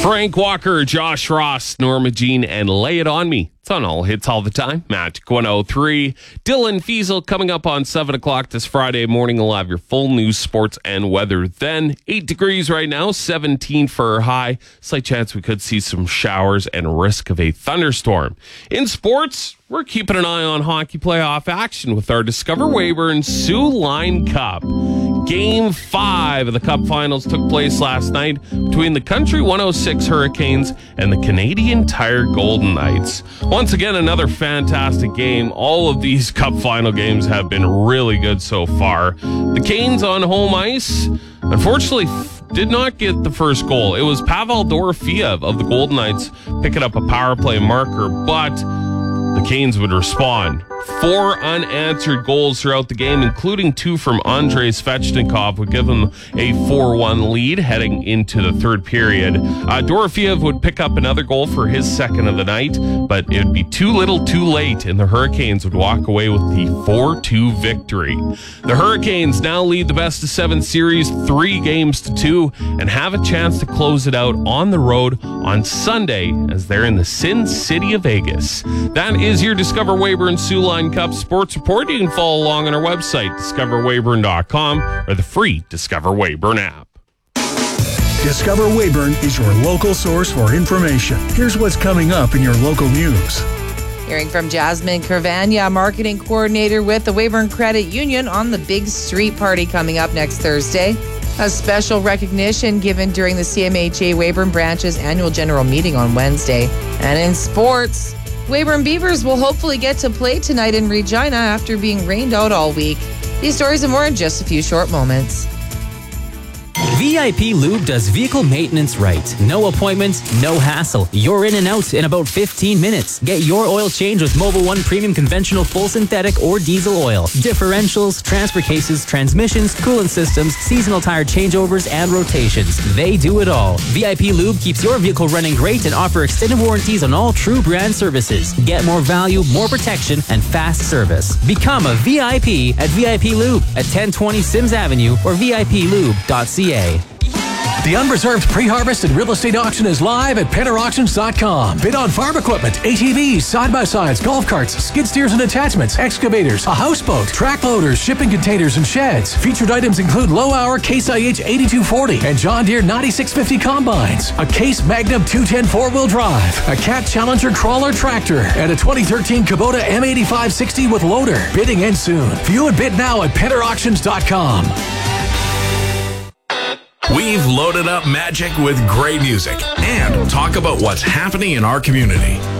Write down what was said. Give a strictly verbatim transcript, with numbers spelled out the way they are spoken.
Frank Walker, Josh Ross, Norma Jean, and Lay It On Me. It's on All Hits All the Time. Magic one oh three. Dylan Fiesel coming up on seven o'clock this Friday morning. We'll have your full news, sports, and weather then. eight degrees right now, seventeen for our high. Slight chance we could see some showers and risk of a thunderstorm. In sports, we're keeping an eye on hockey playoff action with our Discover Weyburn Soo Line Cup. Game five of the Cup Finals took place last night between the Country one oh six Hurricanes and the Canadian Tire Golden Knights. Once again, another fantastic game. All of these Cup Final games have been really good so far. The Canes on home ice, unfortunately, did not get the first goal. It was Pavel Dorofeev of the Golden Knights picking up a power play marker, but the Canes would respond. Four unanswered goals throughout the game, including two from Andrei Svechnikov, would give them a four one lead heading into the third period. Uh, Dorofeev would pick up another goal for his second of the night, but it would be too little too late, and the Hurricanes would walk away with the four two victory. The Hurricanes now lead the best of seven series three games to two and have a chance to close it out on the road on Sunday as they're in the Sin City of Vegas. That is your Discover Weyburn Soo Line Cup Sports Report. You can follow along on our website, discover weyburn dot com, or the free Discover Weyburn app. Discover Weyburn is your local source for information. Here's what's coming up in your local news. Hearing from Jasmine Carvania, marketing coordinator with the Weyburn Credit Union, on the big street party coming up next Thursday. A special recognition given during the C M H A Weyburn branch's annual general meeting on Wednesday. And in sports, Weyburn Beavers will hopefully get to play tonight in Regina after being rained out all week. These stories and more in just a few short moments. V I P Lube does vehicle maintenance right. No appointments, no hassle. You're in and out in about fifteen minutes. Get your oil change with Mobil one Premium Conventional Full Synthetic or Diesel Oil. Differentials, transfer cases, transmissions, coolant systems, seasonal tire changeovers, and rotations. They do it all. V I P Lube keeps your vehicle running great and offer extended warranties on all true brand services. Get more value, more protection, and fast service. Become a V I P at V I P Lube at ten twenty Sims Avenue or V I P lube dot C A. The unreserved pre-harvest and real estate auction is live at penner auctions dot com. Bid on farm equipment, A T Vs, side-by-sides, golf carts, skid steers and attachments, excavators, a houseboat, track loaders, shipping containers, and sheds. Featured items include low-hour Case I H eighty-two forty and John Deere ninety-six fifty combines, a Case Magnum two ten four-wheel drive, a Cat Challenger crawler tractor, and a twenty thirteen Kubota M eighty-five sixty with loader. Bidding ends soon. View and bid now at penner auctions dot com. We've loaded up Magic with great music and talk about what's happening in our community.